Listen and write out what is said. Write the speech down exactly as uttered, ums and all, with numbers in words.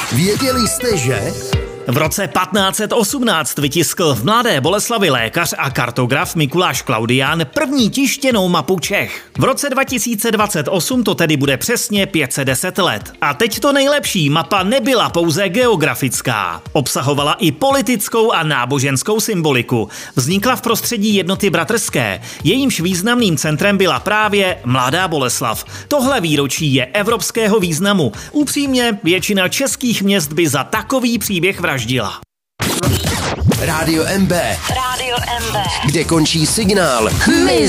Věděli jste, že... V roce patnáct set osmnáct vytiskl v Mladé Boleslavi lékař a kartograf Mikuláš Klaudián první tištěnou mapu Čech. V roce dva tisíce dvacet osm to tedy bude přesně pět set deset let. A teď to nejlepší, mapa nebyla pouze geografická. Obsahovala i politickou a náboženskou symboliku. Vznikla v prostředí Jednoty bratrské. Jejímž významným centrem byla právě Mladá Boleslav. Tohle výročí je evropského významu. Upřímně, většina českých měst by za takový příběh vraždila. Rádio M B. Rádio M B. Kde končí signál. My